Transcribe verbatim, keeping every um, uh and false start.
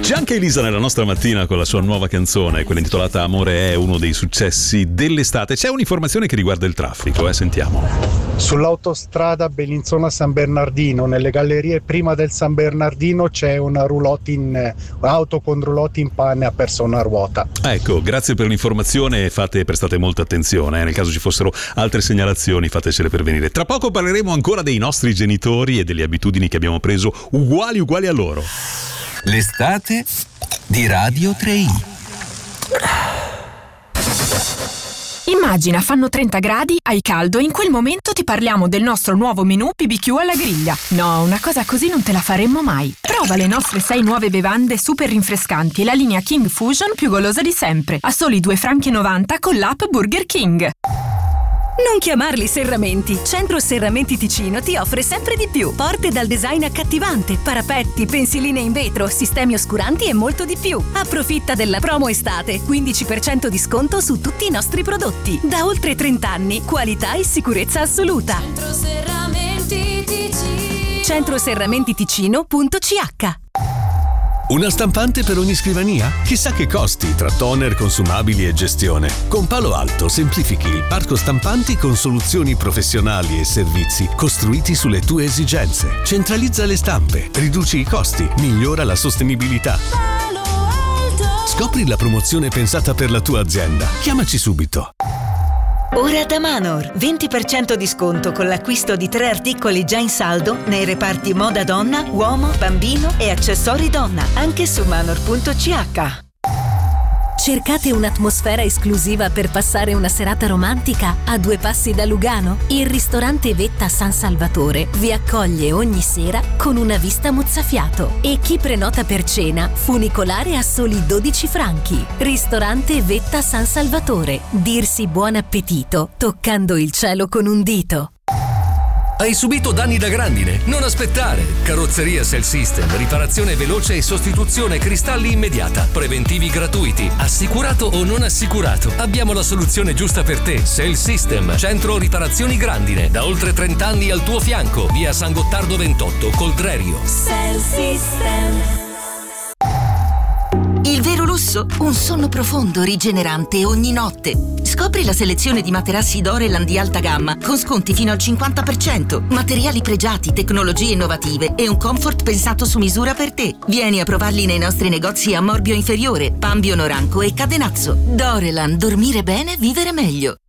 C'è anche Elisa nella nostra mattina con la sua nuova canzone, quella intitolata Amore è, uno dei successi dell'estate. C'è un'informazione che riguarda il traffico, eh? Sentiamo. Sull'autostrada Bellinzona-San Bernardino, nelle gallerie prima del San Bernardino, c'è una roulotte in auto con roulotte in panne, ha perso una ruota. Ecco, grazie per l'informazione e fate, prestate molta attenzione, eh? Nel caso ci fossero altre segnalazioni fatecele pervenire. Tra poco parleremo ancora dei nostri genitori e delle abitudini che abbiamo preso uguali uguali a loro. L'estate di Radio tre i. Immagina, fanno trenta gradi, hai caldo e in quel momento ti parliamo del nostro nuovo menù B B Q alla griglia. No, una cosa così non te la faremmo mai. Prova le nostre sei nuove bevande super rinfrescanti e la linea King Fusion più golosa di sempre, a soli due franchi e novanta con l'app Burger King. Non chiamarli serramenti. Centro Serramenti Ticino ti offre sempre di più. Porte dal design accattivante, parapetti, pensiline in vetro, sistemi oscuranti e molto di più. Approfitta della promo estate. quindici per cento di sconto su tutti i nostri prodotti. Da oltre trenta anni, qualità e sicurezza assoluta. Centro Serramenti Ticino. centro serramenti ticino punto c h. Una stampante per ogni scrivania? Chissà che costi tra toner, consumabili e gestione. Con Palo Alto semplifichi il parco stampanti con soluzioni professionali e servizi costruiti sulle tue esigenze. Centralizza le stampe, riduci i costi, migliora la sostenibilità. Palo Alto. Scopri la promozione pensata per la tua azienda. Chiamaci subito. Ora da Manor, venti per cento di sconto con l'acquisto di tre articoli già in saldo nei reparti moda donna, uomo, bambino e accessori donna, anche su manor punto c h. Cercate un'atmosfera esclusiva per passare una serata romantica a due passi da Lugano? Il ristorante Vetta San Salvatore vi accoglie ogni sera con una vista mozzafiato e chi prenota per cena funicolare a soli dodici franchi. Ristorante Vetta San Salvatore. Dirsi buon appetito toccando il cielo con un dito. Hai subito danni da grandine? Non aspettare! Carrozzeria Cell System, riparazione veloce e sostituzione cristalli immediata, preventivi gratuiti, assicurato o non assicurato. Abbiamo la soluzione giusta per te. Cell System, centro riparazioni grandine, da oltre trenta anni al tuo fianco, via San Gottardo ventotto, Coldrerio. Cell System. Il vero lusso? Un sonno profondo, rigenerante ogni notte. Scopri la selezione di materassi Doreland di alta gamma con sconti fino al cinquanta per cento, materiali pregiati, tecnologie innovative e un comfort pensato su misura per te. Vieni a provarli nei nostri negozi a Morbio Inferiore, Pambio Noranco e Cadenazzo. Doreland, dormire bene, vivere meglio.